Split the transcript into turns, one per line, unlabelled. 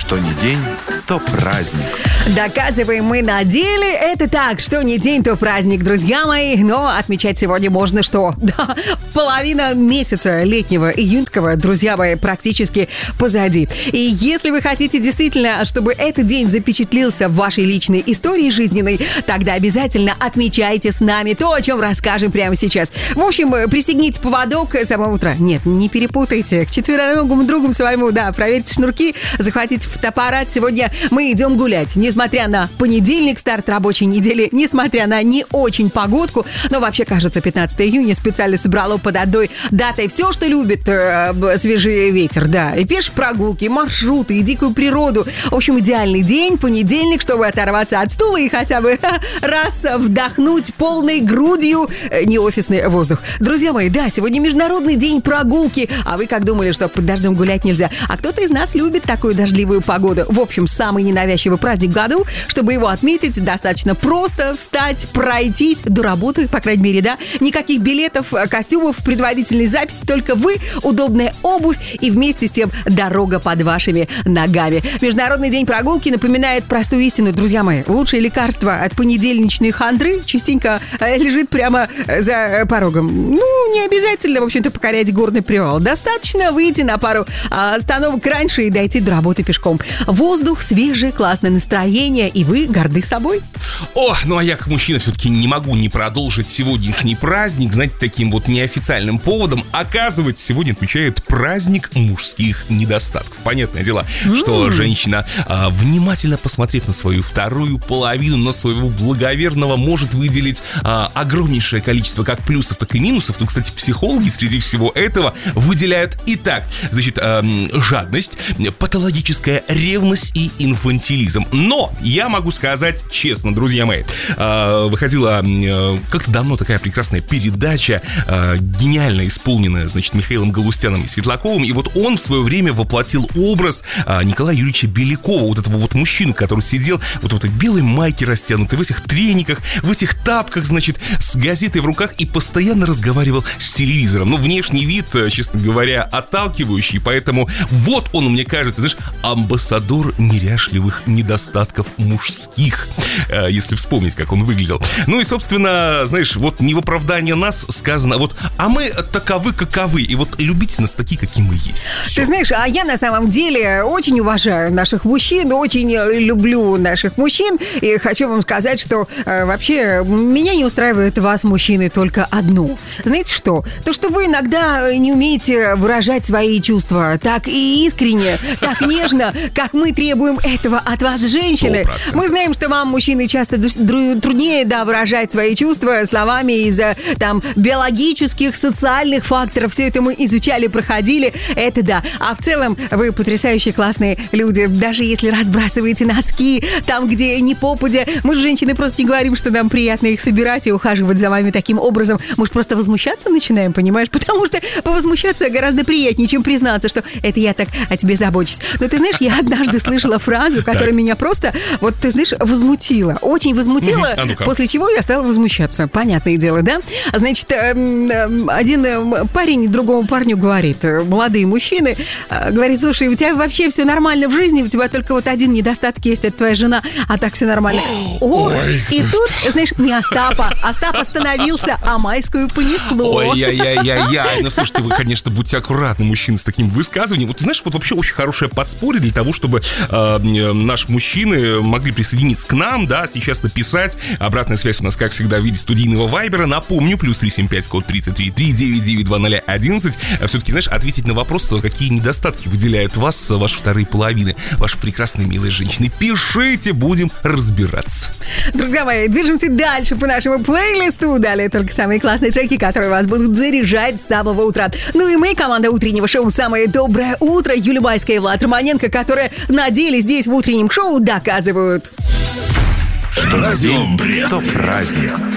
Что ни день, то праздник.
Доказываем мы на деле. Это так, что не день, то праздник, друзья мои. Но отмечать сегодня можно что? Да, половина месяца летнего, июньского, друзья мои, практически позади. И если вы хотите действительно, чтобы этот день запечатлился в вашей личной истории жизненной, тогда обязательно отмечайте с нами то, о чем расскажем прямо сейчас. В общем, пристегните поводок с самого утра. Нет, не перепутайте. К четвероногому другу своему, да, проверьте шнурки, захватите фотоаппарат. Сегодня мы идем гулять. Несмотря на понедельник, старт рабочей недели, несмотря на не очень погодку, но вообще, кажется, 15 июня специально собрало под одной датой все, что любит свежий ветер, да. И пешие прогулки, и маршруты, и дикую природу. В общем, идеальный день, понедельник, чтобы оторваться от стула и хотя бы раз вдохнуть полной грудью неофисный воздух. Друзья мои, да, сегодня Международный день прогулки. А вы как думали, что под дождем гулять нельзя? А кто-то из нас любит такую дождливую погоду. В общем, самый ненавязчивый праздник в году. Чтобы его отметить, достаточно просто встать, пройтись до работы, по крайней мере, да. Никаких билетов, костюмов, предварительной записи, только вы, удобная обувь и вместе с тем дорога под вашими ногами. Международный день прогулки напоминает простую истину, друзья мои. Лучшее лекарство от понедельничной хандры частенько лежит прямо за порогом. Ну, не обязательно, в общем-то, покорять горный привал. Достаточно выйти на пару остановок раньше и дойти до работы пешком. Воздух свежий, классное настроение, и вы горды собой.
О, ну а я как мужчина все-таки не могу не продолжить сегодняшний праздник, знаете, таким вот неофициальным поводом. Оказывается, сегодня отмечают праздник мужских недостатков. Понятное дело, что женщина, внимательно посмотрев на свою вторую половину, на своего благоверного, может выделить огромнейшее количество как плюсов, так и минусов. Ну, кстати, психологи среди всего этого выделяют и так, значит, жадность, патологическая ревность и инфантилизм. Но я могу сказать честно, друзья мои, выходила как-то давно такая прекрасная передача, гениально исполненная, значит, Михаилом Галустяном и Светлаковым, и вот он в свое время воплотил образ Николая Юрьевича Белякова, вот этого вот мужчину, который сидел вот в этой белой майке растянутой, в этих трениках, в этих тапках, значит, с газетой в руках и постоянно разговаривал с телевизором. Ну, внешний вид, честно говоря, отталкивающий, поэтому вот он, мне кажется, знаешь, амбассадор неряшливых недостатков мужских, если вспомнить, как он выглядел. Ну и, собственно, знаешь, вот не в оправдание нас сказано, вот, а мы таковы, каковы, и вот любите нас такие, какие мы есть. Все.
Ты знаешь, а я на самом деле очень уважаю наших мужчин, очень люблю наших мужчин, и хочу вам сказать, что вообще меня не устраивает вас, мужчины, только одно. Знаете что? То, что вы иногда не умеете выражать свои чувства так и искренне, так нежно, как мы требуем этого от вас, женщины.
100%.
Мы знаем, что вам, мужчины, часто труднее, да, выражать свои чувства словами из-за там биологических, социальных факторов. Все это мы изучали, проходили. Это да. А в целом вы потрясающие, классные люди. Даже если разбрасываете носки там, где не попадя. Мы же, женщины, просто не говорим, что нам приятно их собирать и ухаживать за вами таким образом. Мы же просто возмущаться начинаем, понимаешь? Потому что повозмущаться гораздо приятнее, чем признаться, что это я так о тебе забочусь. Но ты знаешь, я однажды слышала фразу, которая меня просто, вот ты знаешь, возмутила. Очень возмутила, после чего я стала возмущаться. Понятное дело, да? Значит, один парень другому парню говорит, молодые мужчины, говорит, слушай, у тебя вообще все нормально в жизни, у тебя только вот один недостаток есть, это твоя жена, а так все нормально. Ой. И тут, знаешь, не Остапа. Остап остановился, а Майскую понесло.
Ой-яй-яй-яй-яй. Ну, слушайте, вы, конечно, будьте аккуратны, мужчины, с таким высказыванием. Вот, ты знаешь, вот вообще очень хорошее подспорье для того, чтобы наши мужчины могли присоединиться к нам, да, сейчас написать. Обратная связь у нас, как всегда, в виде студийного вайбера. Напомню, +375, код 33 999 2011. Все-таки, знаешь, ответить на вопрос, какие недостатки выделяют вас, ваши вторые половины, ваши прекрасные, милые женщины. Пишите, будем разбираться.
Друзья мои, движемся дальше по нашему плейлисту. Далее только самые классные треки, которые вас будут заряжать с самого утра. Ну и мы, команда утреннего шоу «Самое доброе утро», Юлия Майская и Влад Романенко, которые на деле здесь в утреннем шоу доказывают.
Что ни день, то праздник.